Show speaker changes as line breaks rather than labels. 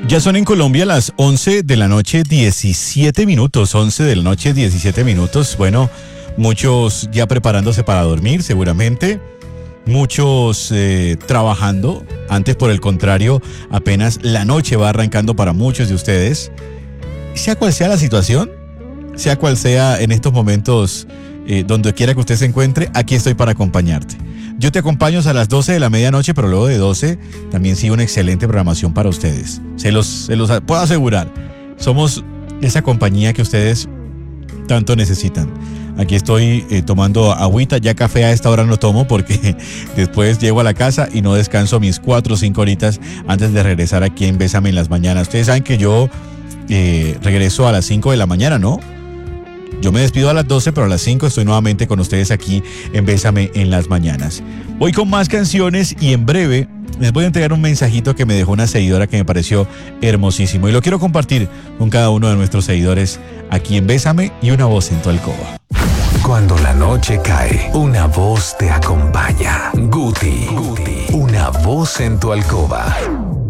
Ya son en Colombia las 11 de la noche 17 minutos, 11 de la noche 17 minutos. Bueno, muchos ya preparándose para dormir seguramente, muchos trabajando. Antes, por el contrario, apenas la noche va arrancando para muchos de ustedes. Sea cual sea la situación, sea cual sea en estos momentos, donde quiera que usted se encuentre, aquí estoy para acompañarte. Yo te acompaño hasta las 12 de la medianoche, pero luego de 12 también sigue una excelente programación para ustedes. Se los puedo asegurar. Somos esa compañía que ustedes tanto necesitan. Aquí estoy tomando agüita, ya café a esta hora no tomo porque después llego a la casa y no descanso mis 4 o 5 horitas antes de regresar aquí en Bésame en las mañanas. Ustedes saben que yo regreso a las 5 de la mañana, ¿no? Yo me despido a las 12, pero a las 5 estoy nuevamente con ustedes aquí en Bésame en las mañanas. Voy con más canciones y en breve les voy a entregar un mensajito que me dejó una seguidora que me pareció hermosísimo y lo quiero compartir con cada uno de nuestros seguidores aquí en Bésame y una voz en tu alcoba.
Cuando la noche cae, una voz te acompaña. Guti, una voz en tu alcoba.